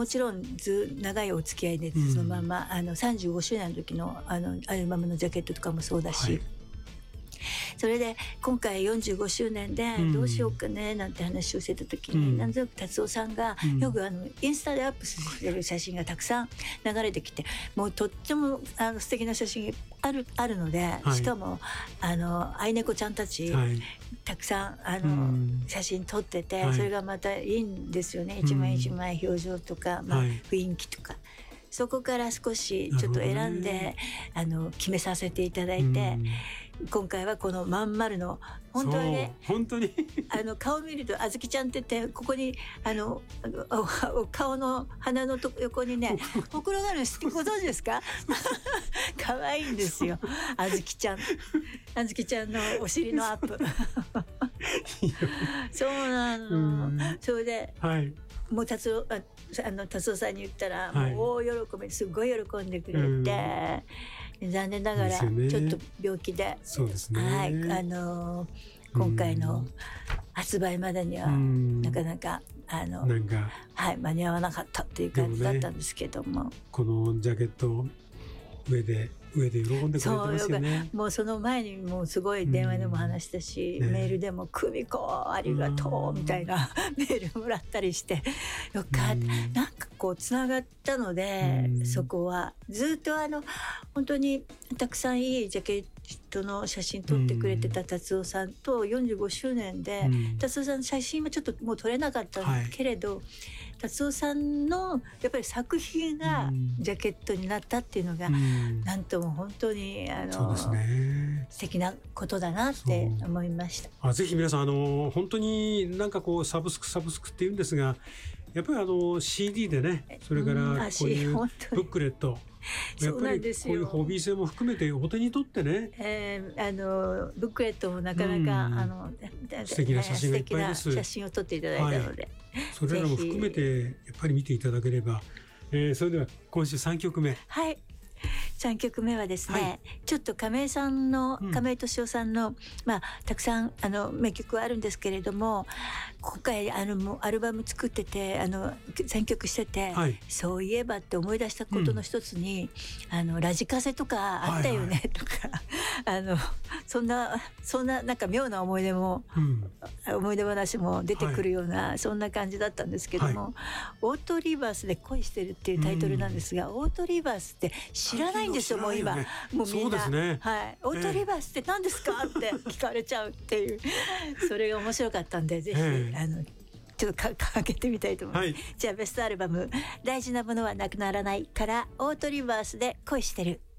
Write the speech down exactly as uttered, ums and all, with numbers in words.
もちろんず長いお付き合いでそのまま、うん、あのさんじゅうごしゅうねんの時の、あのアルバムのジャケットとかもそうだし、はい、それで今回よんじゅうごしゅうねんでどうしようかねなんて話をしてた時に、うん、なんとなく達夫さんがよくあのインスタでアップしてる写真がたくさん流れてきて、もうとってもあの素敵な写真ある、あるので、はい、しかもあの愛猫ちゃんたち、はい、たくさんあの、うん、写真撮ってて、はい、それがまたいいんですよね。一枚一枚表情とか、まあ、雰囲気とか、そこから少しちょっと選んで、ね、あの決めさせていただいて、うん、今回はこのまん丸の本当にね、 本当にあの顔見るとあずきちゃんって言って、ここにあのお顔の鼻のと横にねほくろがあるのご存知ですか？可愛いんですよ、あずきちゃん。あずきちゃんのお尻のアップそうなの、うん、それで、はい、もう達夫、ああの達夫さんに言ったら、はい、もう大喜び、すごい喜んでくれて、うん、残念ながらちょっと病気で、 そうですね、 はい、あの今回の発売までにはなかなかあのなんか、はい、間に合わなかったっていう感じだったんですけども、 ね、このジャケット上で上で喜んでくれてますよね。 もうその前にもうすごい電話でも話したし、うんね、メールでも久美子ありがとうみたいなメールもらったりしてよかった、うん、なんかこうつながったので、うん、そこはずっとあの本当にたくさんいいジャケットの写真撮ってくれてた達夫さんとよんじゅうごしゅうねんで、うん、達夫さんの写真はちょっともう撮れなかったけれど、はい、達夫さんのやっぱり作品がジャケットになったっていうのが、うん、なんとも本当にあのそうですね、素敵なことだなって思いました。 あ、ぜひ皆さんあの本当になんかこうサブスクサブスクって言うんですが、やっぱりあの シーディー でね、それからこういうブックレット、やっぱりこういうホビー性も含めてお手に取ってね、 えー、あのブックレットもなかなか、うん、あの素敵な写真がいっぱいです。 素敵な写真を撮っていただいたので、はい、 それらも含めてやっぱり見ていただければ、えー、それでは今週さんきょくめ、 はい、さんきょくめはですね、はい、ちょっと亀井さんの、うん、亀井俊夫さんの、まあ、たくさんあの名曲はあるんですけれども、今回あのもうアルバム作っててあの選曲してて、はい、そういえばって思い出したことの一つに、うん、あのラジカセとかあったよね、はいはい、とかあのそんなそんななんか妙な思い出も、うん、思い出話も出てくるような、はい、そんな感じだったんですけども、はい、オートリバースで恋してるっていうタイトルなんですが、うん、オートリバースって知らないんですよ、もう今、ね、もうみんな、そうですね、はい、オートリバースって何ですか、えー、って聞かれちゃうっていうそれが面白かったんで、ぜひ、えー、あのちょっとかかけてみたいと思います、はい、じゃあベストアルバム大事なものはなくならないからオートリバースで恋してる。